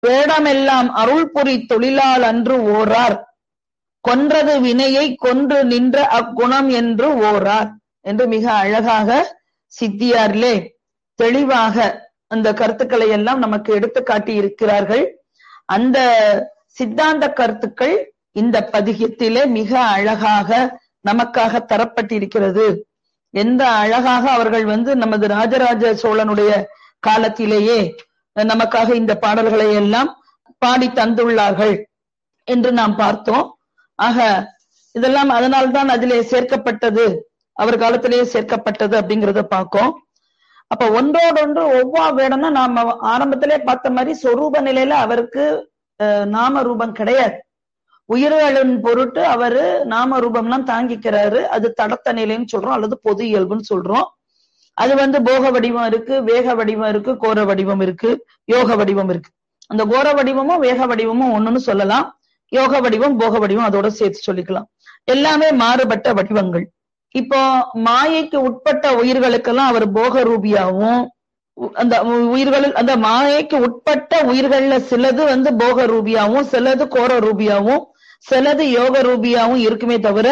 வேடமெல்லாம் அருள்புரி தொழிலால் அன்று ஓரார், கொன்றது வினையை கொன்று நின்ற அக்குணம் என்று ஓரார் என்று மிக அழகாக சித்தியாரிலே தெளிவாக அந்த கருத்துக்களை எல்லாம் நமக்கு எடுத்து காட்டி இருக்கிறார்கள். அந்த சித்தாந்த கருத்துக்கள் இந்த பதிகத்திலே மிக அழகாக நமக்காக தரப்பட்டிருக்கிறது. எந்த அழகாக அவர்கள் நமது ராஜராஜ சோழனுடைய காலத்திலேயே நமக்காக இந்த பாடல்களை எல்லாம் பாடி தந்துள்ளார்கள் என்று நாம் பார்த்தோம். ஆக இதெல்லாம் அதனால்தான் அதிலே சேர்க்கப்பட்டது, அவர் காலத்திலேயே சேர்க்கப்பட்டது அப்படிங்கிறத பார்க்கும். அப்ப ஒன்றோடொன்று ஒவ்வொரு வேடம்னா நாம ஆரம்பத்திலே பார்த்த மாதிரி சொரூப நிலையில அவருக்கு நாம ரூபம் கிடையாது. உயிர்களின் பொருட்டு அவரு நாம ரூபம்லாம் தாங்கிக்கிறாரு. அது தடத்த நிலைன்னு சொல்றோம், அல்லது பொது இயல்புன்னு சொல்றோம். அது போக வடிவம் இருக்கு, வேக வடிவம் இருக்கு, கோர வடிவம் இருக்கு, யோக வடிவம் இருக்கு. அந்த கோர வடிவமும் வேக வடிவமும் ஒண்ணுன்னு சொல்லலாம், யோக வடிவம் போக வடிவம் அதோட சேர்த்து சொல்லிக்கலாம். எல்லாமே மாறுபட்ட வடிவங்கள். இப்போ மாயைக்கு உட்பட்ட உயிர்களுக்கெல்லாம் அவர் போக ரூபியாவும், அந்த உயிர்களில் அந்த மாயைக்கு உட்பட்ட உயிர்கள்ல சிலது போக ரூபியாவும், சிலது கோர ரூபியாவும், சிலது யோக ரூபியாவும் இருக்குமே தவிர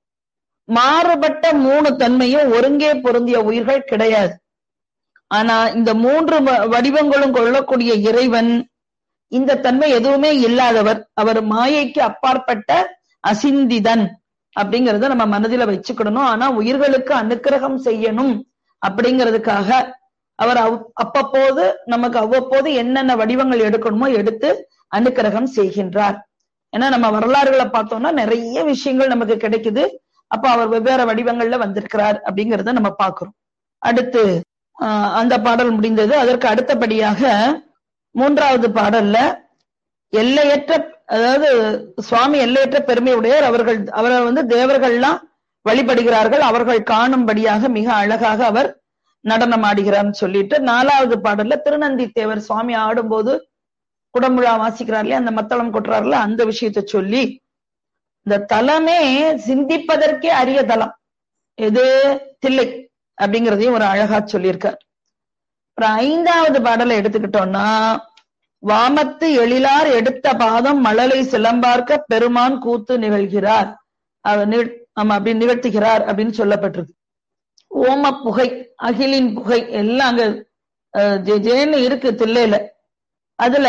மாறுபட்ட 3 தன்மையும் ஒருங்கே பொருந்திய உயிர்கள் கிடையாது. ஆனா இந்த 3 வடிவங்களும் கொள்ளக்கூடிய இறைவன் இந்த தன்மை எதுவுமே இல்லாதவர். அவர் மாயைக்கு அப்பாற்பட்ட அசிந்திதன் அப்படிங்கறத நம்ம மனதில வச்சுக்கிடணும். ஆனா உயிர்களுக்கு அனுக்கிரகம் செய்யணும் அப்படிங்கிறதுக்காக அவர் அப்பப்போது நமக்கு அவ்வப்போது என்னென்ன வடிவங்கள் எடுக்கணுமோ எடுத்து அனுக்கிரகம் செய்கின்றார். ஏன்னா நம்ம வரலாறுகளை பார்த்தோம்னா நிறைய விஷயங்கள் நமக்கு கிடைக்குது. அப்ப அவர் வெவ்வேறு வடிவங்கள்ல வந்திருக்கிறார் அப்படிங்கறத நம்ம பார்க்கிறோம். அடுத்து அந்த பாடல் முடிந்தது. அதற்கு அடுத்தபடியாக 3வது பாடல்ல எல்லையற்ற, அதாவது சுவாமி எல்லையற்ற பெருமை உடையர். அவரை தேவர்கள்லாம் வழிபடுகிறார்கள். அவர்கள் காணும்படியாக மிக அழகாக அவர் நடனம் ஆடுகிறார்னு சொல்லிட்டு 4வது பாடல்ல திருநந்தி தேவர் சுவாமி ஆடும்போது குடமுழா வாசிக்கிறார் இல்லையா, அந்த மத்தளம் கொட்டுறாருல, அந்த விஷயத்த சொல்லி இந்த தலமே சிந்திப்பதற்கே அரிய தலம் எது தில்லை அப்படிங்கிறதையும் ஒரு அழகா சொல்லியிருக்கார். அப்புறம் 5வது பாடலை எடுத்துக்கிட்டோம்னா, வாமத்து எழிலார் எடுத்த பாதம் மழலை சிலம்பார்க்க பெருமான் கூத்து நிகழ்கிறார், அப்படி நிகழ்த்துகிறார் அப்படின்னு சொல்லப்பட்டிருக்கு. ஓம புகை, அகிலின் புகை எல்லாம் அங்க ஜேன்னு இருக்கு தில்லையில. அதுல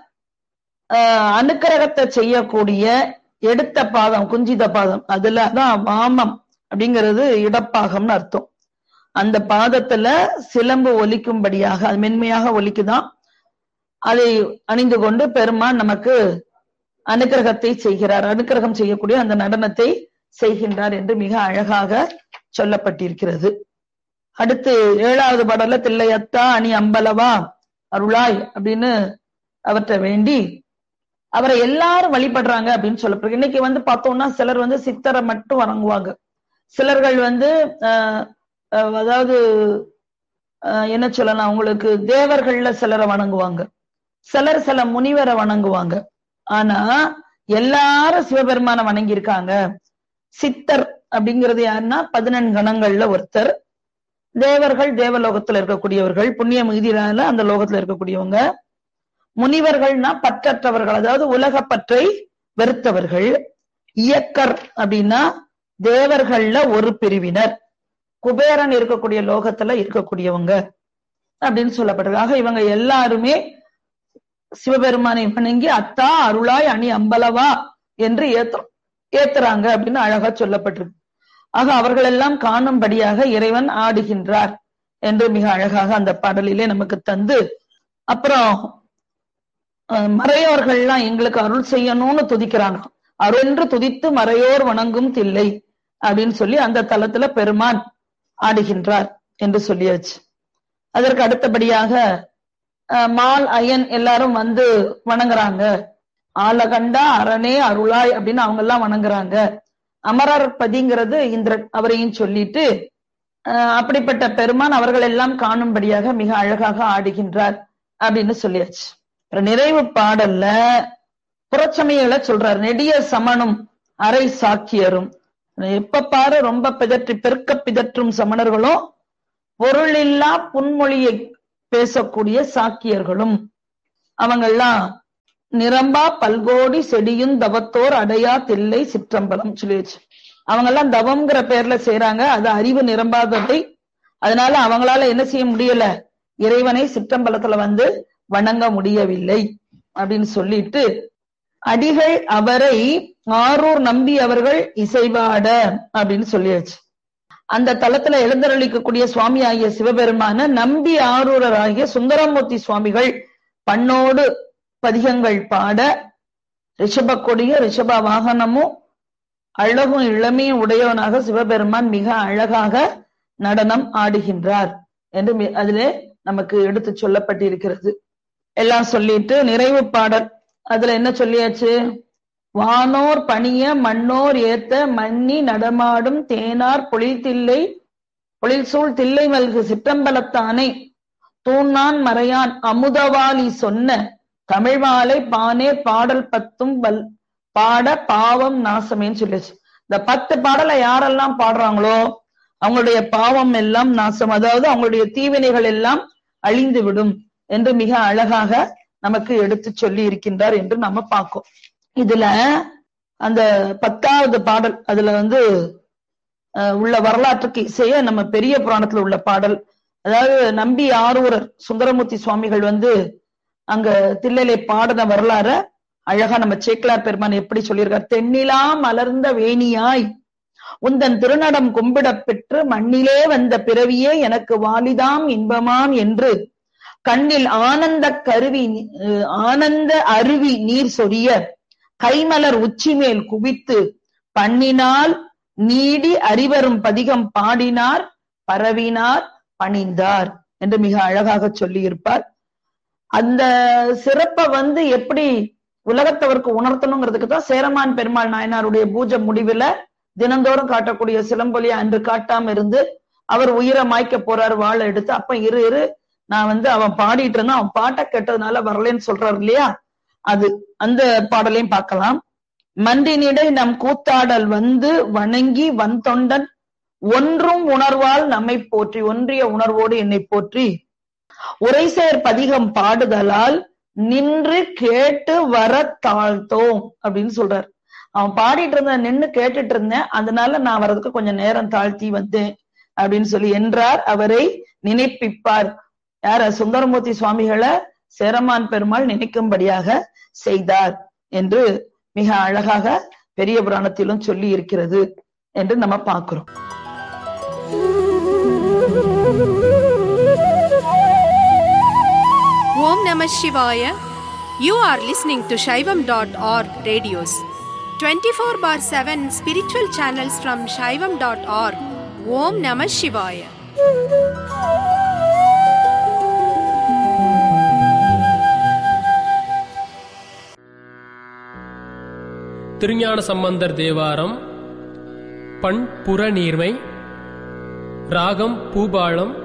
அனுக்கிரகத்தை செய்யக்கூடிய எடுத்த பாதம், குஞ்சித பாதம், அதுலதான் வாமம் அப்படிங்கிறது இடப்பாகம்னு அர்த்தம். அந்த பாதத்துல சிலம்பு ஒலிக்கும்படியாக, அது மென்மையாக ஒலிக்குதான், அதை அணிந்து கொண்டு பெருமான் நமக்கு அனுக்கிரகத்தை செய்கிறார், அனுக்கிரகம் செய்யக்கூடிய அந்த நடனத்தை செய்கின்றார் என்று மிக அழகாக சொல்லப்பட்டிருக்கிறது. அடுத்து 7வது பாடல்ல தில்லையத்தா அணி அம்பலவா அருளாய் அப்படின்னு அவற்றை வேண்டி அவரை எல்லாரும் வழிபடுறாங்க அப்படின்னு சொல்லப்படுது. இன்னைக்கு பார்த்தோம்னா சிலர் சித்தரை மட்டும் வணங்குவாங்க, சிலர்கள் அதாவது என்ன சொல்லலாம், உங்களுக்கு தேவர்கள்ல சிலரை வணங்குவாங்க, சிலர் சில முனிவரை வணங்குவாங்க. ஆனா எல்லாரும் சிவபெருமான வணங்கி இருக்காங்க. சித்தர் அப்படிங்கிறது யாருன்னா 14 கணங்கள்ல ஒருத்தர். தேவர்கள் தேவலோகத்துல இருக்கக்கூடியவர்கள், புண்ணிய மிகுதியால அந்த லோகத்துல இருக்கக்கூடியவங்க. முனிவர்கள்னா பற்றற்றவர்கள், அதாவது உலக பற்றை வெறுத்தவர்கள். இயக்கர் அப்படின்னா தேவர்கள்ல ஒரு பிரிவினர், குபேரன் இருக்கக்கூடிய லோகத்துல இருக்கக்கூடியவங்க அப்படின்னு சொல்லப்பட்டிருக்காங்க. இவங்க எல்லாருமே சிவபெருமானை வணங்கி அத்தா அருளாய் அணி அம்பலவா என்று ஏத்துறாங்க அப்படின்னு அழகா சொல்லப்பட்டிருக்கு. ஆக அவர்கள் எல்லாம் காணும்படியாக இறைவன் ஆடுகின்றார் என்று மிக அழகாக அந்த பாடலிலே நமக்கு தந்து, அப்புறம் மறையோர்கள்லாம் எங்களுக்கு அருள் செய்யணும்னு துதிக்கிறாங்க. அருளென்று துதித்து மறையோர் வணங்கும் தில்லை அப்படின்னு சொல்லி அந்த தலத்துல பெருமான் ஆடுகின்றார் என்று சொல்லியாச்சு. அதற்கு அடுத்தபடியாக மால் அயன் எல்லாரும் வணங்குறாங்க. ஆலகண்டா அரணே அருளாய் அப்படின்னு அவங்க எல்லாம் வணங்குறாங்க. அமரர் பதிங்கிறது இந்திரன், அவரையும் சொல்லிட்டு அப்படிப்பட்ட பெருமான் அவர்கள் எல்லாம் காணும்படியாக மிக அழகாக ஆடுகின்றார் அப்படின்னு சொல்லியாச்சு. நிறைவு பாடல்ல புறச்சமயங்களை சொல்றார். நெடிய சமணும் அரை சாக்கியரும், எப்ப பாரு ரொம்ப பெருக்க பிதற்றும் சமணர்களும் பொருளில்லா புன்மொழியை பேசக்கூடிய சாக்கியர்களும் அவங்கெல்லாம் நிரம்பா பல்கோடி செடியும் தவத்தோர் அடையா தில்லை சிற்றம்பலம் சொல்லிடுச்சு. அவங்க எல்லாம் தவம்ங்கிற பேர்ல செய்யறாங்க, அது அறிவு நிரம்பாததை. அதனால அவங்களால என்ன செய்ய முடியல, இறைவனை சிற்றம்பலத்துல வந்து வணங்க முடியவில்லை அப்படின்னு சொல்லிட்டு, அடிகள் அவரை ஆரூர் நம்பி அவர்கள் இசைவாட அப்படின்னு சொல்லியாச்சு. அந்த தலத்துல எழுந்தருளிக்கக்கூடிய சுவாமி ஆகிய சிவபெருமான நம்பி ஆரூரர் ஆகிய சுந்தரமூர்த்தி சுவாமிகள் பண்ணோடு பதிகங்கள் பாட, ரிஷப கொடிய ரிஷப வாகனமும் அழகும் இளமையும் உடையவனாக சிவபெருமான் மிக அழகாக நடனம் ஆடுகின்றார் என்று அதிலே நமக்கு எடுத்து சொல்லப்பட்டிருக்கிறது. எல்லாம் சொல்லிட்டு நிறைவு பாடல் அதுல என்ன சொல்லியாச்சு, வானோர் பணிய மண்ணோர் ஏத்த மன்னி நடமாடும் தேனார் பொழில் சூழ் தில்லை மல்கு சிற்றம்பலத்தானை தூணான் மறையான் அமுதவாளி சொன்ன தமிழ்மாலை பானேர் பாடல் 10 பாட பாவம் நாசமேன்னு சொல்லிச்சு. இந்த 10 பாடலை யாரெல்லாம் பாடுறாங்களோ அவங்களுடைய பாவம் எல்லாம் நாசம், அதாவது அவங்களுடைய தீவினைகள் எல்லாம் அழிந்து விடும் என்று மிக அழகாக நமக்கு எடுத்து சொல்லி இருக்கின்றார் என்று நம்ம பார்க்கோம். இதுல அந்த 10வது பாடல் அதுல வந்து உள்ள வரலாற்றுக்கு இசைய நம்ம பெரிய புராணத்துல உள்ள பாடல். அதாவது நம்பி ஆரூரர் சுந்தரமூர்த்தி சுவாமிகள் வந்து அங்க தில்லையிலே பாடின வரலாற அழகா நம்ம சேக்கிழார் பெருமான் எப்படி சொல்லியிருக்கார். தென்னிலா மலர்ந்த வேணியாய் உந்தன் திருநடம் கும்பிடப் பெற்று மண்ணிலே வந்த பிறவியே எனக்கு வாலிதாம் இன்பமாம் என்று கண்ணில் ஆனந்த அருவி நீர் சொரிய கைமலர் உச்சி மேல் குவித்து பண்ணினால் நீடி அறிவரும் பதிகம் பாடினார் பரவினார் பணிந்தார் என்று மிக அழகாக சொல்லியிருப்பார். அந்த சிறப்பை வந்து எப்படி உலகத்தவருக்கு உணர்த்தணுங்கிறதுக்கு தான் சேரமான் பெருமாள் நாயனாருடைய பூஜை முடிவுல தினந்தோறும் காட்டக்கூடிய சிலம்பொலியை அன்று காட்டாம இருந்து அவர் உயிரை மாய்க்க போறாரு வாழை எடுத்து. அப்ப இரு நான் வந்து அவன் பாடிட்டு இருந்தான், அவன் பாட்டை கேட்டதுனால வரலன்னு சொல்றாரு இல்லையா, அது அந்த பாடலையும் பார்க்கலாம். மன்றினிடை நம் கூத்தாடல் வந்து வணங்கி வந்தொண்டன் ஒன்றும் உணர்வால் நம்மை போற்றி, ஒன்றிய உணர்வோடு என்னை போற்றி உரைசேர் பதிகம் பாடுதலால் நின்று கேட்டு வர தாழ்த்தோம் அப்படின்னு சொல்றார். அவன் பாடிட்டு இருந்த நின்று கேட்டுட்டு இருந்தேன், அதனால நான் வர்றதுக்கு கொஞ்சம் நேரம் தாழ்த்தி வந்தேன் அப்படின்னு சொல்லி என்றார். அவரை நினைப்பிப்பார். யார? சுந்தரமூர்த்தி சுவாமிகளை சேரமான் பெருமாள் நினைக்கும்படியாக செய்தார் என்று மிக அழகாக பெரிய புராணத்திலும் சொல்லி இருக்கிறது என்று நம்ம பார்க்கிறோம். Om Namah Shivaya. You are listening to Shaivam.org radios. 24/7 spiritual channels from Shaivam.org. Om Namah Shivaya. Thirugnana Sambandar Thevaram. பண் புறநீர்மை. ராகம் பூபாளம்.